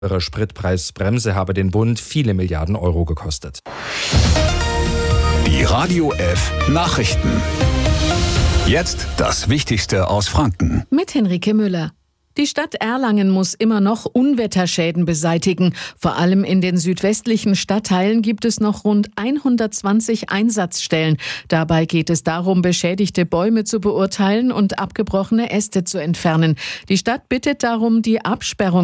Ihre Spritpreisbremse habe den Bund viele Milliarden Euro gekostet. Die Radio F Nachrichten. Jetzt das Wichtigste aus Franken. Mit Henrike Müller. Die Stadt Erlangen muss immer noch Unwetterschäden beseitigen. Vor allem in den südwestlichen Stadtteilen gibt es noch rund 120 Einsatzstellen. Dabei geht es darum, beschädigte Bäume zu beurteilen und abgebrochene Äste zu entfernen. Die Stadt bittet darum, die Absperrung